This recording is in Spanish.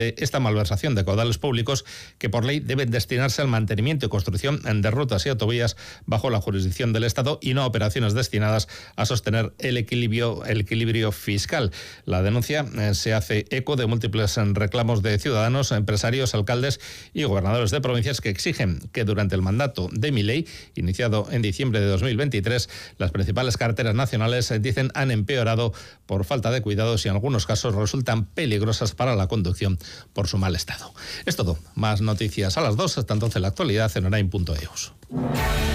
esta malversación de caudales públicos que por ley deben destinarse al mantenimiento y construcción de rutas y autovías bajo la jurisdicción del Estado y no a operaciones destinadas a sostener el equilibrio fiscal. La denuncia se hace eco de múltiples reclamos de ciudadanos, empresarios, alcaldes y gobernadores de provincias que exigen que durante el mandato de Milei, iniciado en diciembre de 2023, las principales carreteras nacionales, dicen, han empeorado por falta de cuidados y en algunos casos resultan peligrosas para la conducción por su mal estado. Es todo. Más noticias a las 2. Hasta entonces la actualidad en Orain.eus.